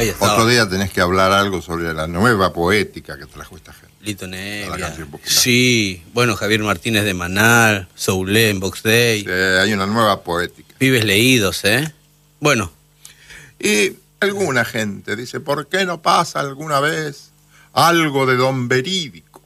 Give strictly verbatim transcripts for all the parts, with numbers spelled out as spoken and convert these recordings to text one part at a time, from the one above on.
Ahí está. Otro día tenés que hablar algo sobre la nueva poética que trajo esta gente. Lito Nevia. Sí, bueno, Javier Martínez de Manal, Soulé en Box Day. Sí, hay una nueva poética. Pibes leídos, ¿eh? Bueno. Y alguna gente dice, ¿por qué no pasa alguna vez algo de Don Verídico?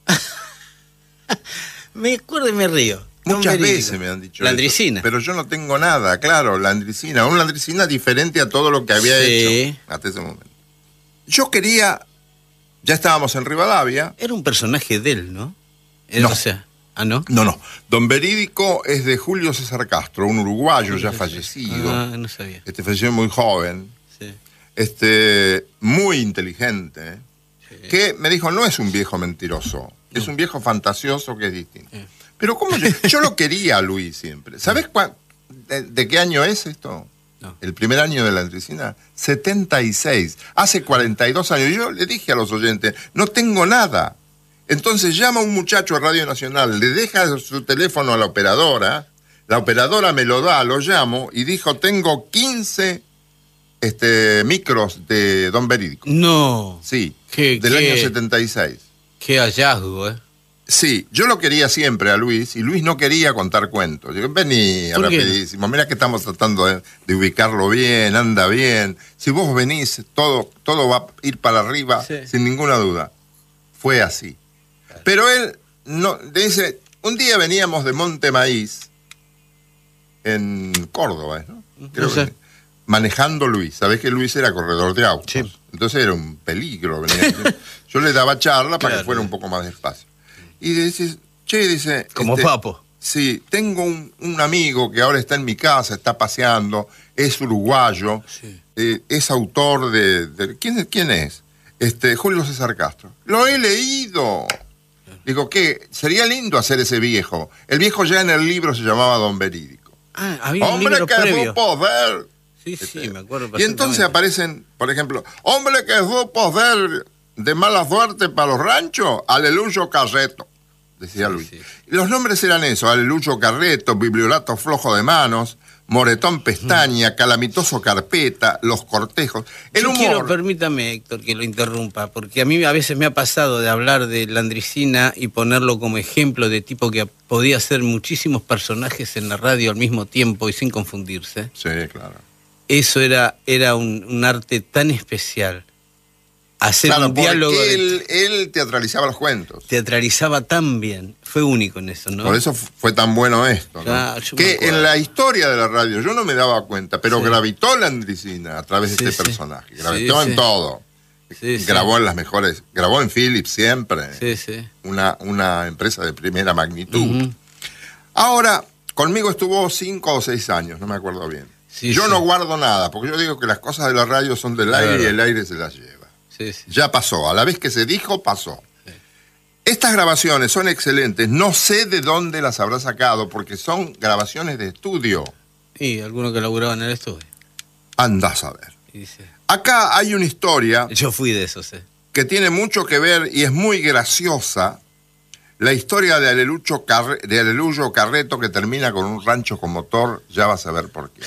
Me acuerdo y me río. Muchas veces me han dicho Landricina. Eso, pero yo no tengo nada, claro, Landricina. Una Landricina diferente a todo lo que había sí. hecho hasta ese momento. Yo quería... Ya estábamos en Rivadavia. Era un personaje de él, ¿no? Era, no. O sea, ¿ah, no? No, no. Don Verídico es de Julio César Castro, un uruguayo ya fallecido. Ah, no sabía. Este falleció muy joven. Sí. Este, muy inteligente. Sí. Que me dijo, no es un viejo mentiroso. No. Es un viejo fantasioso que es distinto. Sí. Pero ¿cómo yo, yo lo quería a Luis siempre. ¿Sabés cuál, de, de qué año es esto? No. El primer año de la Landricina, setenta y seis. Hace cuarenta y dos años. Yo le dije a los oyentes, no tengo nada. Entonces llama un muchacho a Radio Nacional, le deja su teléfono a la operadora, la operadora me lo da, lo llamo y dijo, tengo quince este, micros de Don Verídico. No. Sí, ¿Qué, del qué, año setenta y seis. Qué hallazgo, ¿eh? Sí, yo lo quería siempre a Luis y Luis no quería contar cuentos. Digo, vení rapidísimo, mira que estamos tratando de, de ubicarlo bien, anda bien. Si vos venís, todo, todo va a ir para arriba, sí. sin ninguna duda. Fue así. Pero él no, dice, un día veníamos de Monte Maíz, en Córdoba, ¿no? Creo no sé. que, manejando Luis. Sabés que Luis era corredor de autos. Sí. Entonces era un peligro. Venía. Yo le daba charla para claro. que fuera un poco más despacio. Y dice, che, dice... Como este, Papo. Sí, tengo un, un amigo que ahora está en mi casa, está paseando, es uruguayo, sí. eh, es autor de... de ¿quién, ¿Quién es? Este, Julio César Castro. Lo he leído. Digo, ¿qué? Sería lindo hacer ese viejo. El viejo ya en el libro se llamaba Don Verídico. Ah, había un Hombre libro que previo. supo ver. Sí, sí, este, me acuerdo. Y entonces aparecen, por ejemplo, hombre que supo ver de mala suerte para los ranchos, Aleluyo Carreto. Decía Luis. Sí, sí. Los nombres eran eso, Aleluyo Carreto, Bibliolato Flojo de Manos, Moretón Pestaña, mm. Calamitoso Carpeta, Los Cortejos. El Yo humor... quiero, permítame, Héctor, que lo interrumpa, porque a mí a veces me ha pasado de hablar de Landricina y ponerlo como ejemplo de tipo que podía hacer muchísimos personajes en la radio al mismo tiempo y sin confundirse. Sí, claro. Eso era, era un, un arte tan especial. Hacer claro, un diálogo. De... Él, él teatralizaba los cuentos. Teatralizaba tan bien. Fue único en eso, ¿no? Por eso fue tan bueno esto, ¿no? Ya, que en la historia de la radio, yo no me daba cuenta, pero sí. gravitó Landricina a través de sí, este sí. personaje. Gravitó sí, en sí. todo. Sí, grabó sí. en las mejores. Grabó en Philips siempre. Sí, sí. Una, una empresa de primera magnitud. Uh-huh. Ahora, conmigo estuvo cinco o seis años, no me acuerdo bien. Sí, yo sí. no guardo nada, porque yo digo que las cosas de la radio son del aire claro. y el aire se las lleva. Sí, sí. Ya pasó, a la vez que se dijo, pasó. Sí. Estas grabaciones son excelentes, no sé de dónde las habrá sacado, porque son grabaciones de estudio. Y algunos que laburaban en el estudio. Andás a ver. Sí. Acá hay una historia... Yo fui de esos, eh. que tiene mucho que ver y es muy graciosa, la historia de Aleluyo, Carre, de Aleluyo Carreto, que termina con un rancho con motor, ya vas a ver por qué.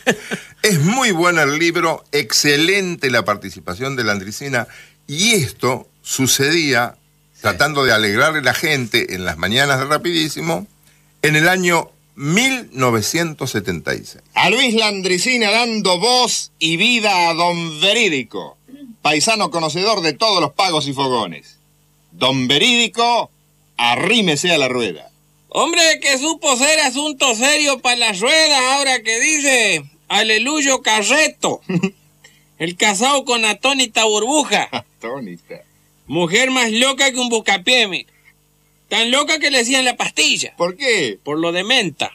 Es muy bueno el libro, excelente la participación de Landricina, y esto sucedía, sí. tratando de alegrarle a la gente en las mañanas de Rapidísimo, en el año mil novecientos setenta y seis. A Luis Landricina dando voz y vida a Don Verídico, paisano conocedor de todos los pagos y fogones. Don Verídico, arrímese a la rueda. Hombre que supo ser asunto serio para la rueda, ahora que dice... Aleluyo Carreto, el casado con Atónita Burbuja. Atónita. Mujer más loca que un buscapié, mira. Tan loca que le decían la pastilla. ¿Por qué? Por lo de menta.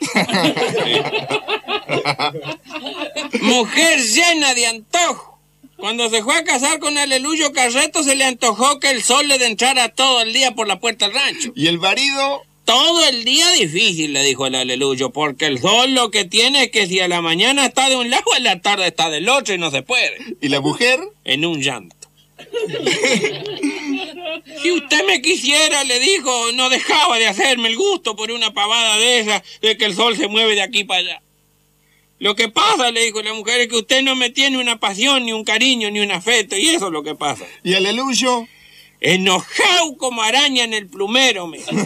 Mujer llena de antojo. Cuando se fue a casar con Aleluyo Carreto se le antojó que el sol le entrara todo el día por la puerta del rancho. ¿Y el marido? Todo el día difícil, le dijo el Aleluyo, porque el sol lo que tiene es que si a la mañana está de un lado, a la tarde está del otro y no se puede. ¿Y la mujer? En un llanto. Si usted me quisiera, le dijo, no dejaba de hacerme el gusto por una pavada de esa, de que el sol se mueve de aquí para allá. Lo que pasa, le dijo la mujer, es que usted no me tiene una pasión, ni un cariño, ni un afecto, y eso es lo que pasa. ¿Y Aleluyo? Enojado como araña en el plumero, me dijo.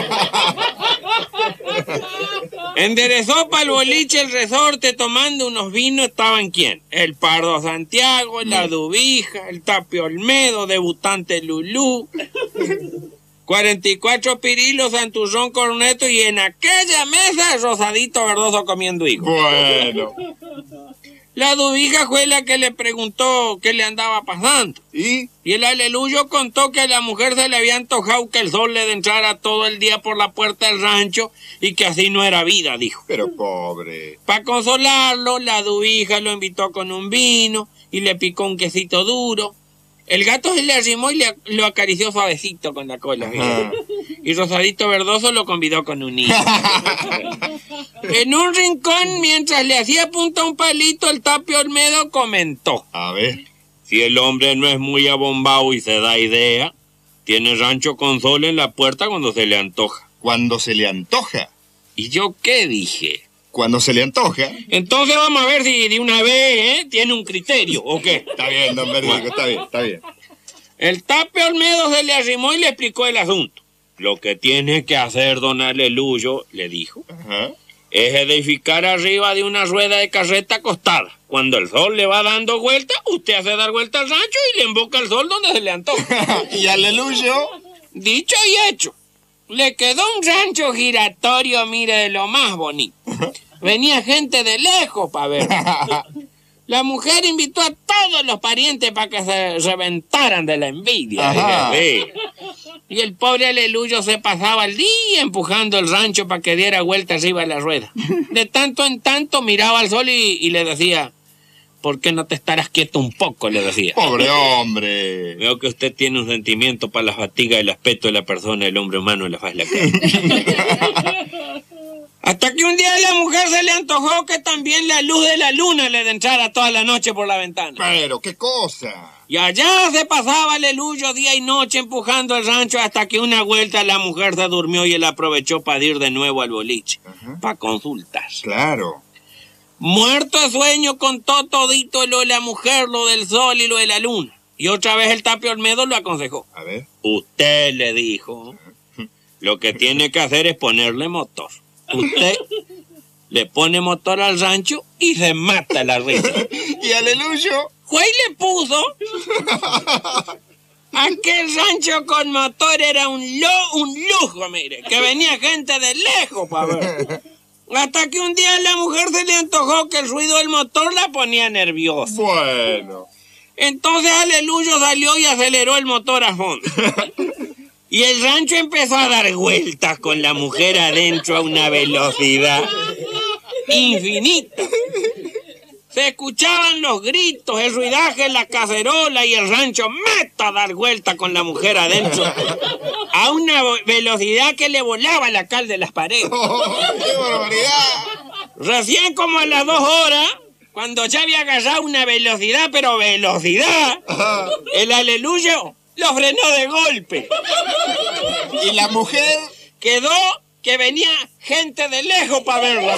Enderezó para el boliche el resorte tomando unos vinos. ¿Estaban quién? El Pardo Santiago, la Dubija, el Tapio Olmedo, debutante Lulú, cuarenta y cuatro Pirilos, Santurrón Corneto, y en aquella mesa Rosadito Verdoso comiendo higos. Bueno. La Dubija fue la que le preguntó qué le andaba pasando. ¿Y? Y el Aleluyo contó que a la mujer se le había antojado que el sol le entrara todo el día por la puerta del rancho y que así no era vida, dijo. Pero pobre. Para consolarlo, la Dubija lo invitó con un vino y le picó un quesito duro. El gato se le arrimó y le, lo acarició suavecito con la cola. Ajá. Y Rosadito Verdoso lo convidó con un niño. En un rincón, mientras le hacía punta a un palito, el Tapio Olmedo comentó: A ver. si el hombre no es muy abombado y se da idea, tiene rancho con sol en la puerta cuando se le antoja. Cuando se le antoja. ¿Y yo qué dije? Cuando se le antoja. Entonces vamos a ver si de una vez ¿eh? tiene un criterio, ¿o qué? Está bien, don Verídico, está bien, está bien. El Tapio Olmedo se le arrimó y le explicó el asunto. Lo que tiene que hacer don Aleluyo, le dijo, Ajá. es edificar arriba de una rueda de carreta acostada. Cuando el sol le va dando vuelta, usted hace dar vuelta al rancho y le emboca el sol donde se le antoja. ¿Y Aleluyo? Dicho y hecho. Le quedó un rancho giratorio, mire, de lo más bonito. Venía gente de lejos para ver. La mujer invitó a todos los parientes para que se reventaran de la envidia. Ajá. Sí. Y el pobre Aleluyo se pasaba el día empujando el rancho para que diera vuelta arriba de la rueda. De tanto en tanto miraba al sol y, y le decía: ¿por qué no te estarás quieto un poco? Le decía. Pobre hombre. Veo que usted tiene un sentimiento para la fatiga y el aspecto de la persona, el hombre humano, en la faz de la cara. Hasta que un día a la mujer se le antojó que también la luz de la luna le entrara toda la noche por la ventana. Pero, ¿qué cosa? Y allá se pasaba Aleluyo día y noche empujando el rancho hasta que una vuelta la mujer se durmió y él aprovechó para ir de nuevo al boliche, para consultar. Claro. Muerto de sueño contó todito lo de la mujer, lo del sol y lo de la luna. Y otra vez el Tapio Olmedo lo aconsejó. A ver. Usted, le dijo, lo que tiene que hacer es ponerle motor. Usted le pone motor al rancho y se mata la risa. ¿Y Aleluyo? Fue y le puso. Aquel rancho con motor era un, lo, un lujo, mire, que venía gente de lejos para ver. Hasta que un día a la mujer se le antojó que el ruido del motor la ponía nerviosa. Bueno. Entonces Aleluyo salió y aceleró el motor a fondo. Y el rancho empezó a dar vueltas con la mujer adentro a una velocidad infinita. Se escuchaban los gritos, el ruidaje en la cacerola y el rancho meta a dar vueltas con la mujer adentro a una velocidad que le volaba la cal de las paredes. Oh, ¡qué barbaridad! Recién como a las dos horas, cuando ya había agarrado una velocidad, pero velocidad, el Aleluyo lo frenó de golpe. ¿Y la mujer? Quedó que venía gente de lejos para verla.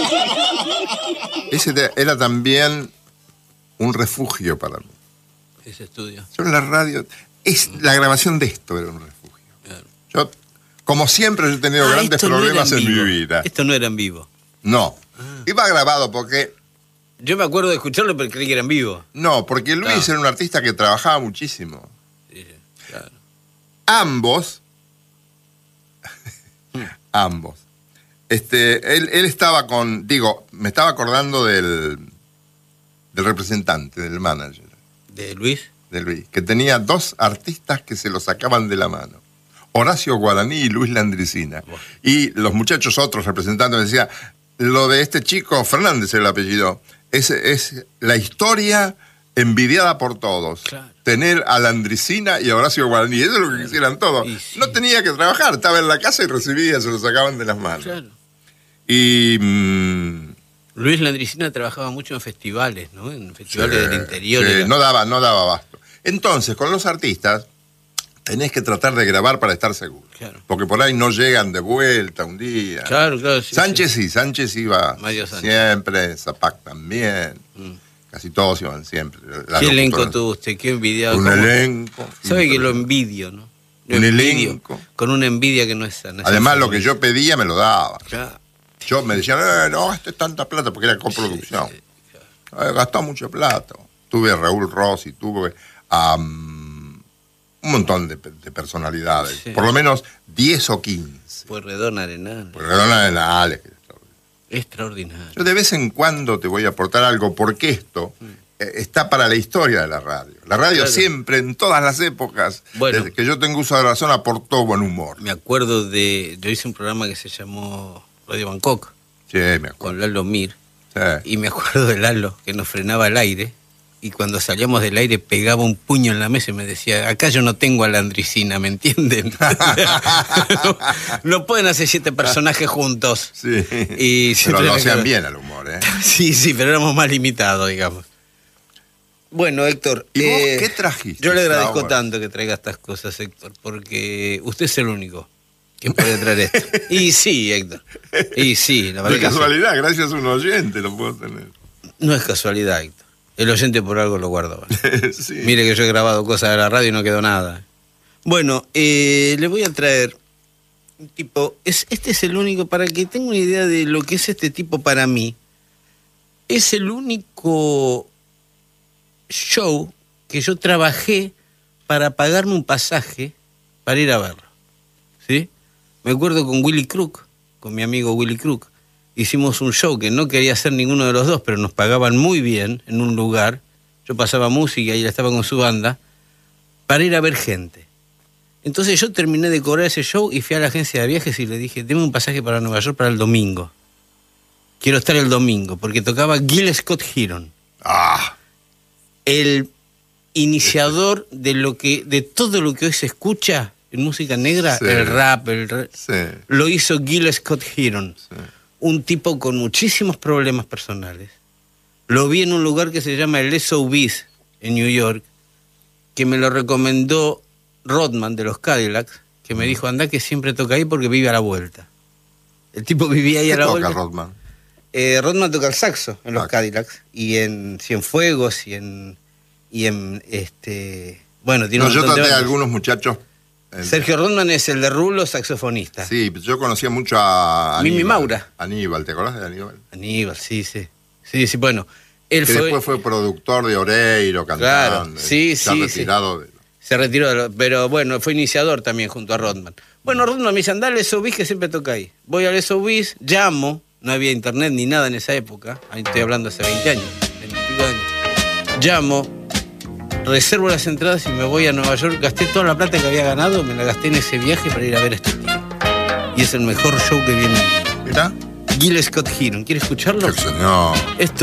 Ese era también un refugio para mí. Ese estudio. Yo en la radio, es, la grabación de esto era un refugio. Claro. Yo, como siempre, he tenido Ah, grandes esto no problemas era en, vivo. mi vida. Esto no era en vivo. No. Ah. Iba grabado porque... Yo me acuerdo de escucharlo, pero creí que era en vivo. No, porque Luis No. era un artista que trabajaba muchísimo. Sí, claro. Ambos, ambos, este, él, él estaba con, digo, me estaba acordando del, del representante, del manager, ¿De Luis? de Luis, que tenía dos artistas que se lo sacaban de la mano. Horacio Guaraní y Luis Landricina. Bueno. Y los muchachos, otros representantes, me decían, lo de este chico, Fernández el apellido, es, es la historia envidiada por todos. Claro. Tener a Landricina y a Horacio Guaraní, eso es lo que quisieran todos. Y sí. No tenía que trabajar, estaba en la casa y recibía, se lo sacaban de las manos. Claro. Y... mm, Luis Landricina trabajaba mucho en festivales, ¿no? En festivales sí, del interior. sí, era- no daba, no daba abasto. Entonces, con los artistas, tenés que tratar de grabar para estar seguro. Claro. Porque por ahí no llegan de vuelta un día. Claro, claro. Sí, Sánchez sí, sí, Sánchez iba Mario Sánchez. siempre, Zapac también. Mm. Casi todos iban siempre. La ¿Qué elenco locutora. tuvo usted? ¿Qué envidiado? Un ¿Cómo? elenco. ¿Sabe que lo envidio, no? Lo Un envidio, elenco. Con una envidia que no es sana. Además, lo que yo pedía me lo daba. Claro. Yo me decían, eh, no gastes tanta plata, porque era coproducción. Sí, sí, Eh, gastó mucha plata. Tuve a Raúl Rossi, tuve a um, un montón de, de personalidades. Sí. Por lo menos diez o quince. Pueyrredón Arenal. Pueyrredón Arenal. Extraordinario. Yo de vez en cuando te voy a aportar algo, porque esto eh, está para la historia de la radio. La radio Claro. siempre, en todas las épocas, Bueno. desde que yo tengo uso de razón, aportó buen humor. Me acuerdo de... Yo hice un programa que se llamó Radio Bangkok, Sí, me acuerdo. con Lalo Mir. Sí. Y me acuerdo de Lalo, que nos frenaba el aire. Y cuando salíamos del aire pegaba un puño en la mesa y me decía, acá yo no tengo a la Andricina, ¿me entienden? no, no pueden hacer siete personajes juntos. Sí. Y Pero siempre lo me hacían quedaba- bien al humor, ¿eh? Sí, sí, pero éramos más limitados, digamos. Bueno, Héctor. ¿Y vos eh, qué trajiste Yo le agradezco ahora? tanto que traiga estas cosas, Héctor, porque usted es el único que puede traer esto. Y sí, Héctor. Y sí, la verdad De que sí. casualidad, gracias a un oyente lo puedo tener. No es casualidad, Héctor. El oyente por algo lo guardó. Sí. Mire que yo he grabado cosas de la radio y no quedó nada. Bueno, eh, le voy a traer un tipo. Es, este es el único, para que tenga una idea de lo que es este tipo para mí. Es el único show que yo trabajé para pagarme un pasaje para ir a verlo. ¿Sí? Me acuerdo con Willy Crook, con mi amigo Willy Crook. Hicimos un show que no quería hacer ninguno de los dos, pero nos pagaban muy bien en un lugar. Yo pasaba música y él estaba con su banda para ir a ver gente. Entonces yo terminé de cobrar ese show y fui a la agencia de viajes y le dije, deme un pasaje para Nueva York para el domingo. Quiero estar el domingo, porque tocaba Gil Scott Heron, Ah, el iniciador de lo que, de todo lo que hoy se escucha en música negra, Sí. el rap, el ra- sí, lo hizo Gil Scott Heron. sí. Un tipo con muchísimos problemas personales. Lo vi en un lugar que se llama el S O B's en New York, que me lo recomendó Rodman de los Cadillacs, que me dijo, anda que siempre toca ahí porque vive a la vuelta. El tipo vivía ahí ¿Qué a la toca vuelta. Rodman? Eh, Rodman toca el saxo en los Ah. Cadillacs y en Cienfuegos y en y en este bueno tiene No, un yo montón de traté a bandas. algunos muchachos. eh, Sergio Rodman es el de Rulo, saxofonista. Sí, yo conocía mucho a Mimi Aníbal. Maura. Aníbal, ¿te acordás de Aníbal? Aníbal, sí, sí. Sí, sí, bueno. Él Que fue, después fue productor de Oreiro, cantante. Claro, sí, ya sí, retirado de... se retiró, de lo- pero bueno, fue iniciador también junto a Rodman. Bueno, Rodman me dice, andá al S O B's que siempre toca ahí. Voy al S O B's, llamo, no había internet ni nada en esa época, ahí estoy hablando hace veinte años, veinte y pico de años. Llamo, reservo las entradas y me voy a Nueva York, gasté toda la plata que había ganado, me la gasté en ese viaje para ir a ver a este tipo. Y es el mejor show que vi en mi vida. ¿Mirá? Gil Scott Heron, ¿quiere escucharlo? El señor. Esto